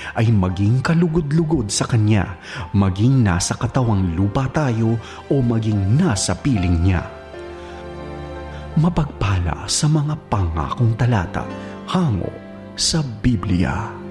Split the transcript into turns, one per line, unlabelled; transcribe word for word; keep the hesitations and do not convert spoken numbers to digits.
ay maging kalugod-lugod sa Kanya, maging nasa katawang lupa tayo o maging nasa piling niya. Mapagpala sa mga pangakong talata hango sa Biblia.